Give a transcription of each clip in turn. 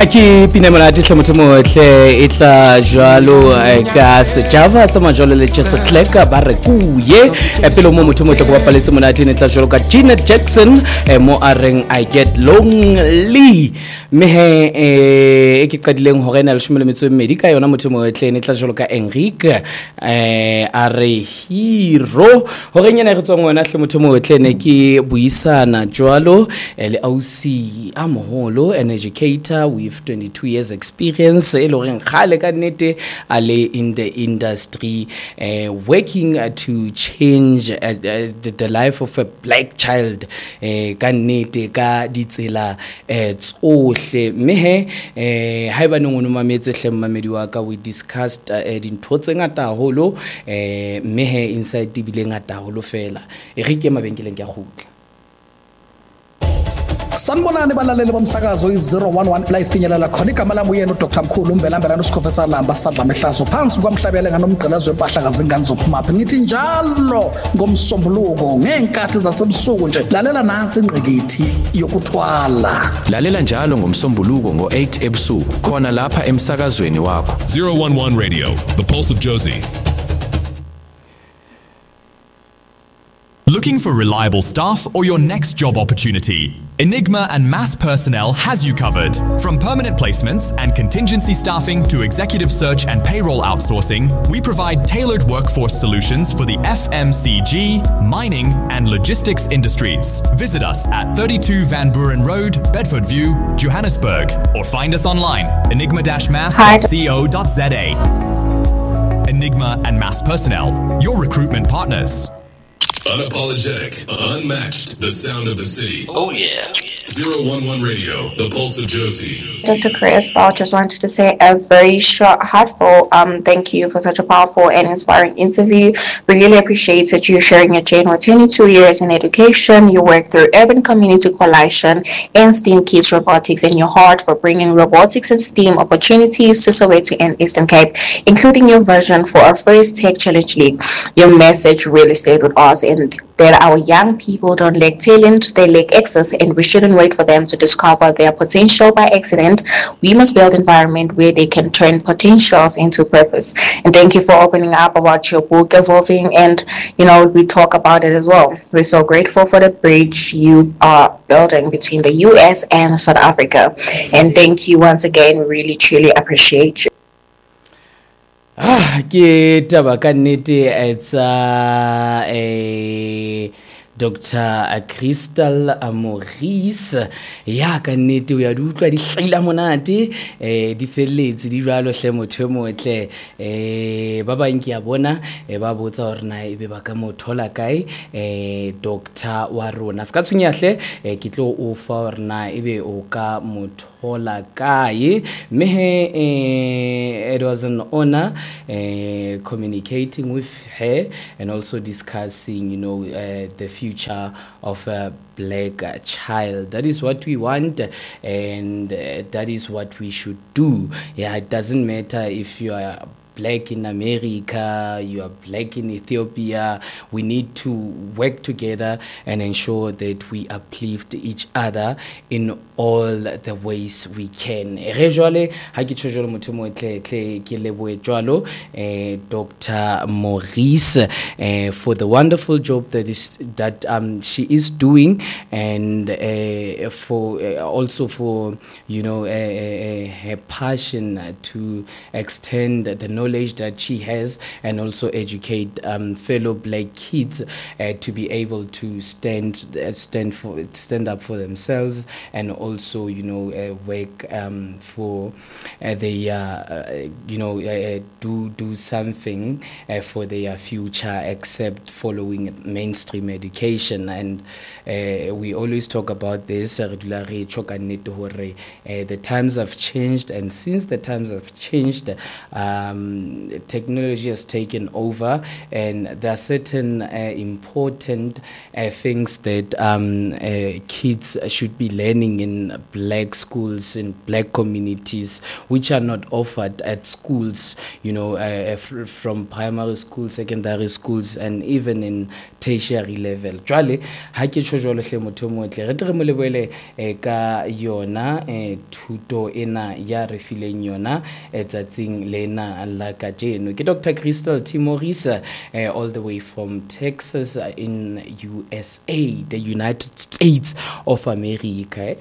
Aki pinemonate tlhamothemotle etla jwalo ka sejava tsa majolo le tsa tleka ba re kuye pele mo mothemotle go bapaletse monate ne tla jwalo ka Janet Jackson mo areng I Get Lonely mehe ke qadileng ho rena le shumele metso mmedi ka yona mothemotle ne tla jwalo ka Enrique are hero ho renyana re tswang wena hle mothemotle ne ke buisana jwalo le ausi a moholo an educator with 22 years experience eloreng khale ka nnete ale in the industry working to change the life of a black child ka nnete ka ditsela tsohle mehe haiba no no mametse hle mmamedi wa ka we discussed dintho tse ngata holo mehe inside dibile ngata holo fela re ke mabenkeleng ke a khutla sanibonani balaleli bomsakazo i011 la ifinyelela khona igama lami uyena uDr Mkhulu Mbelambela noSikhofesa Lamba sadla mehlazo phansi kwamhlabele nganomgqelazo wempahla kazingane zophumaphi ngithi njalo ngomsombuluko ngenkathi zasebusuku nje lalela nansi ingqikithi yokuthwala lalela njalo ngomsombuluko ngo8 ebusuku khona lapha emsakazweni wakho 011 Radio, the pulse of Josie. Looking for reliable staff or your next job opportunity? Enigma and Mass Personnel has you covered. From permanent placements and contingency staffing to executive search and payroll outsourcing, we provide tailored workforce solutions for the FMCG, mining and logistics industries. Visit us at 32 Van Buren Road, Bedford View, Johannesburg, or find us online, enigma-mass.co.za. Enigma and Mass Personnel, your recruitment partners. Unapologetic, unmatched, the sound of the city. Oh yeah. 011 Radio, the pulse of Josie. Dr. Chris, I just wanted to say a very short, heartfelt thank you for such a powerful and inspiring interview. We really appreciated you sharing your journey with 22 years in education, your work through Urban Community Coalition and STEAM Kids Robotics, and your heart for bringing robotics and STEAM opportunities to Soweto and Eastern Cape, including your vision for our first Tech Challenge League. Your message really stayed with us, and that our young people don't lack talent, they lack access, and we shouldn't wait for them to discover their potential by accident. We must build an environment where they can turn potentials into purpose. And thank you for opening up about your book Evolving, and we talk about it as well. We're so grateful for the bridge you are building between the US and South Africa. And thank you once again. We really truly appreciate you. Ke taba ka nnete it's Dr. Crystal Maurice ya ka nnete o ya di utlwa di hlaila monate di felletse di jwalo hle motho motle ba bang ke a bona ba botsa hore na ebe ba ka mothola kae Dr. wa rona ska tsunya hle ke tlo o fa hore na ebe o ka mothola kae mehe it was an honor communicating with her and also discussing the future of a black child. That is what we want, and that is what we should do. Yeah, it doesn't matter if you are black in America, you are black in Ethiopia. We need to work together and ensure that we uplift each other in all the ways we can. Rejwale ha ke tshojolo motho mo tle ke leboe jwalo Dr. Maurice for the wonderful job that she is doing, and for also for her passion to extend the knowledge that she has and also educate fellow black kids to be able to stand up for themselves and also work for do something for their future except following mainstream education. And we always talk about this regularly. The times have changed, and since the times have changed, technology has taken over, and there are certain important things that kids should be learning in black schools, in black communities, which are not offered at schools, from primary school, secondary schools, and even in tertiary level. Jwale ha ke tjho jwalo hle motho motle re tle re mo leboele ka yona thuto ena ya re fileng yona tsatsing lena la ka jeno ke Dr. Crystal T. Morris, all the way from Texas in USA, the United States of America.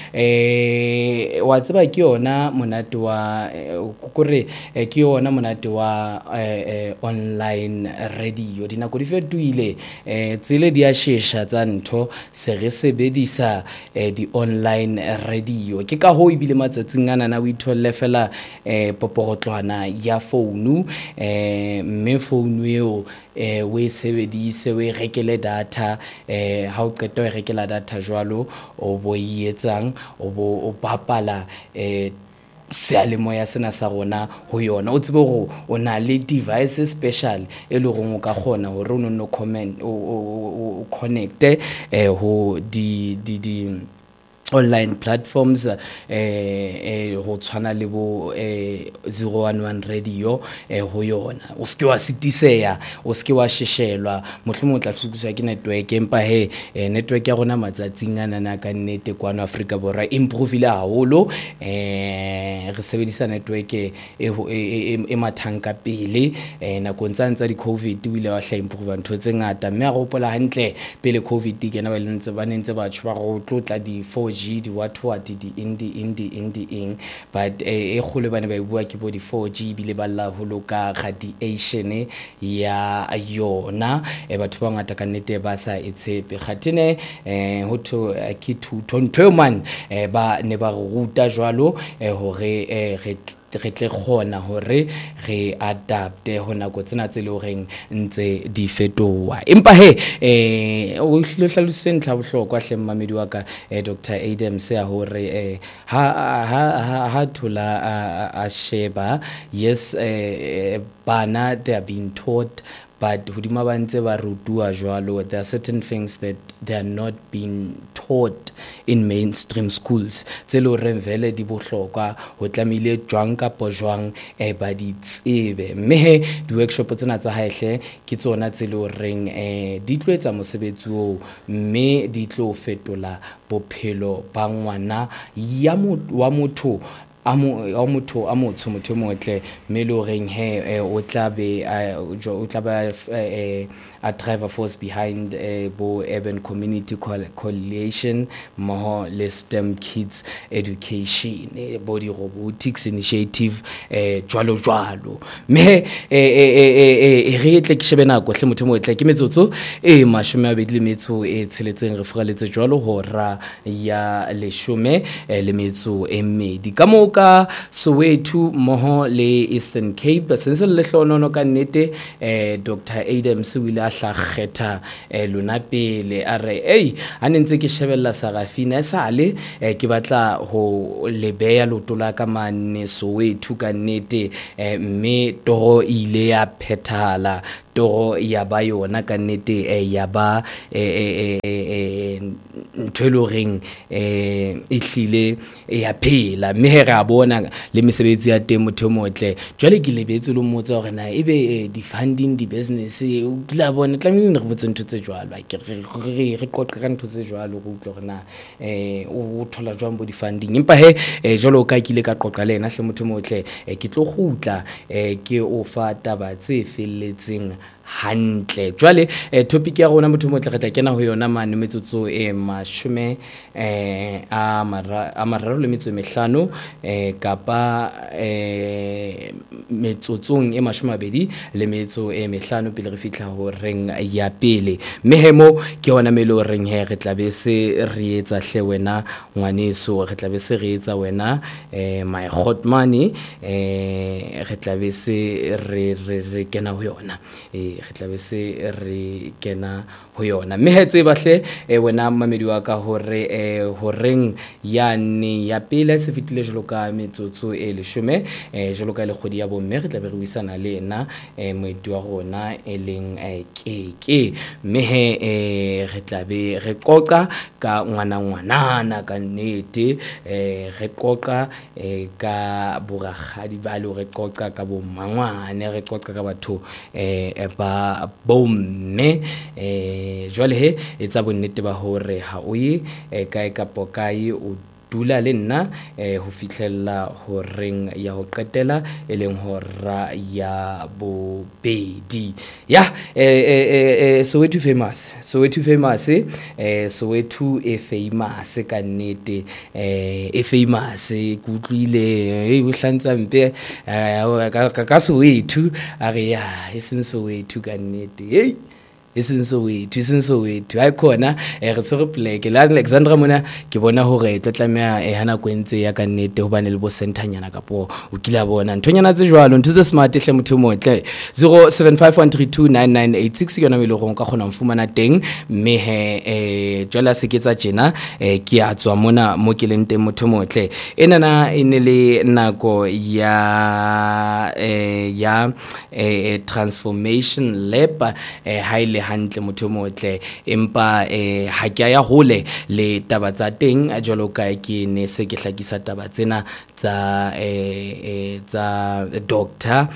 Hey, wa tseba ke yona monate wa kore ke yona monate wa online radio. Dinako di fetohile, tsele di a shesha tsa ntho se re sebedisa di online radio. Ke ka ho ibile matsatsing ana na o itholle fela poporotlwana ya phone, mme phone eo we sebedise we rekele data, ha o qeta o rekela data jwalo o bo etsang o bapala sealemoya sena sa rona ho yona. O tsebe go o na le device special e le go ka khona hore o no comment o connecte ho di online platforms ho tshwana le bo 011 radio ho yona. O ske wa sitiseya, o ske wa sheshelwa, mohlomong tla tsukusa ke network, empa network ya rona matsatsing ana na ka nnete kwano Afrika Borwa improve ile haholo. Re sebedisa network e mathanka pele nakong tsa di covid o ile wa hla improve ntho tse ngata, mme a gopola hantle pele covid ke na ba lentse ba nentse batho ba go tlotla di 4G di what di ing, but e khole bana ba bua ke bo di 4G bile ba la holoka radiation ya yona batho ba ngata ka nnete ba sa etshepe khatine ho to ke thuto ntho man ba ne ba ruta jwalo hore re tle khona hore re adapte ho nako tsena tse le horeng ntse di fetoha. Empa o hlalose ntlha bohlokwa hle mmamedi wa ka Dr. Adam se a hore ha thola a sheba, yes, bana they are being taught, but hodima ba ntse ba rutua jwalo, there are certain things that they are not being taught in mainstream schools tse le re vele di bohlokwa ho tlamile jwang ka pojwang ba di tsebe. Mme di workshop tsena tsa haehle ke tsona tse le reng di tloetsa mosebetsi o, mme di tlo fetola bophelo ba ngwana wa motho a motho motho motle me lo reng o tla be a driver force behind bo urban community coalition mo le STEM kids education body robotics initiative jwalo me re tle ke shebe nako hle motho motle ke metsotso 20 tsheletseng re furaletse jwalo hora ya 10 le metso e mmedi ka moka Soweto moho le Eastern Cape sense le hlonono ka nnete. Dr. Adam se wile a hlakgetha lona pele a re ha ntse ke shebella Sarafina sale ke batla ho lebeya lotola ka mane Soweto ka nnete, mme toro ile ya phethala, toro ya ba yona ka nnete ya ba ntwelo ring ihlile ya phela, mme re a bona le mesebetsi ya teng motho motle. Jwale ke lebetse lo motsa hore na ebe di funding di business o kila bona tlamehile re botse ntho tse jwalo, ke re qoqa ka ntho tse jwalo go utlwa hore na o thola jwang bo di funding. Empa jwalo ka kile ka qoqa le ena hle motho motle ke tlo gutla ke o fa taba tse felletseng hantle. Jwale topic ya rona motho motle re tla kena ho yona mane metsotso mashome a mararo le metso mehlano kapa metsotsong mashome mabedi le metso mehlano pele re fitla ho reng ya pele. Mehemo ke yona melo reng re tla be se re etsa hle wena ngwaneso, re tla be se re etsa wena my hot money, re tla be se re kena ho yona re tla be se re kena ho yona mme he tseba hle wena mamedi wa ka hore horeng yane ya pele se fitile jolo ka metsotso e 10 jolo ka le kgodi ya bomme re tla be re buisana le ena moeti wa rona e leng keke mme he re tla be re qoqa ka ngwanana ka nnete re qoqa ka boragadi ba le re qoqa ka bo mangwane re qoqa ka batho ba bomme jwale he etsa bonnete ba hore ha o ye kae kapo kae o dula le nna ho fitlhella horeng ya ho qetela eleng hora ya bobedi ya Soweto famous Soweto e famous ka nnete e famous kutlwile o hlantsa mpe ka Soweto a re ya e seng Soweto ka nnete isn't Soweto ha khona re tsore pleke la Alexandra mona ke bona hore tlo tlamea hana kwentse ya ka nnete ho bane le bo centanyana kapo o kila bona nthonyana tse jwalo ntse smart hle motho motle 0751329986 yona mele go ka khona mfumana teng mme he jwala se ke tsa tjena ke a tswa mona mo ke leng teng motho motle enana ene le nako ya transformation lab haile hantle motho motle empa ha ke ya hole le taba tsa teng a jwalo ka ke ne se ke hlakisa taba tsena tsa Dr.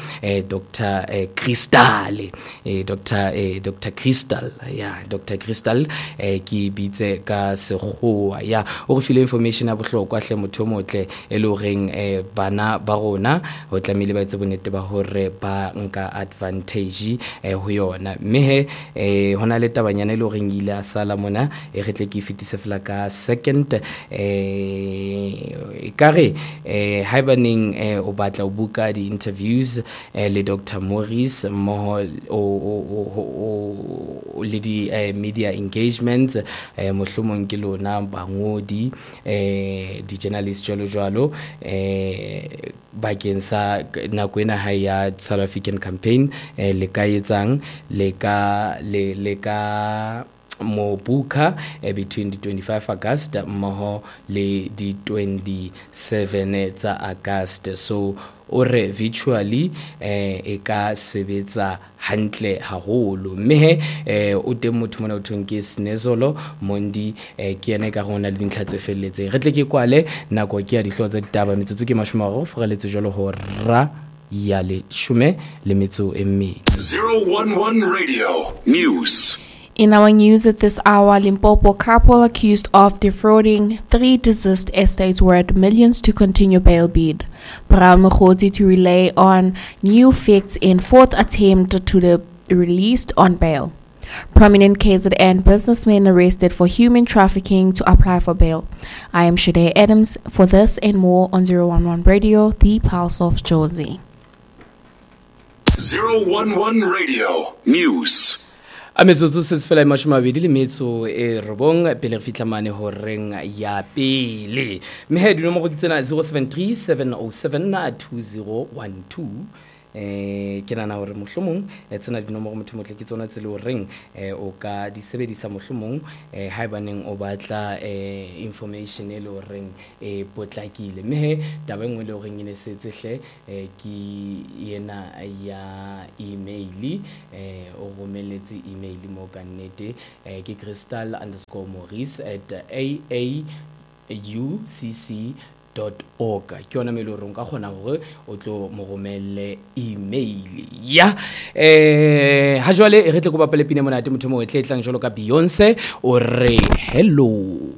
Crystal Dr. Crystal Dr. Crystal ke bitse ka sekgowa o re file information ya bohlokwa hle motho motle e le reng bana ba rona ho tlamile ba itse bonete ba hore ba nka advantage ho yona mme he hona le tabanyana le reng ile a sala mona re tle ke fitise fela ka second kare haibaning o batla o buka di interviews le Dr. Maurice mo le di media engagements mohlomong ke lona bangodi di journalists jwalo bakeng sa nako ena ha ya South African campaign le ka etsang le ka mo buka between the 25 August mmoho le di 27 tsa August so ore virtually e ka sebetsa hantle haholo mme o teng motho mona o thonke Snezolo Mondi ke ene ka gona le dintlha tse felletseng re tle ke kwale nako ke ya dihlo tsa ditaba metsotso ke 80 foreletse jalo hora ya le 10 le metso e 2 011 Radio News. In our news at this hour, Limpopo couple accused of defrauding 3 deceased estates worth millions to continue bail bid. Brown Mokgotsi to relay on new facts in 4th attempt to the released on bail. Prominent KZN businessmen arrested for human trafficking to apply for bail. I am Shade Adams for this and more on 011 Radio, the Pulse of Jozi. 011 Radio News. a metsotso se fela mashomabedi le metso e robong pele re fitla mane horeng ya pele mme he di nomoro ke tsena 073 707 2012 ke nana hore mohlomong tsena di nomoro motho motle ke tsona tse le horeng o ka di sebedisa mohlomong haibaneng o batla information e le horeng potlakile mme he taba engwe le horeng ine setse hle ke yena ya email o romeletse email mo ka nnete ke crystal_maurice@aaucc.org ke yona mele hore nka kgona hore o tlo mo romelle email ha jwale re tle go bapale pine monate motho mo e tlang jalo ka Beyonce o re hello.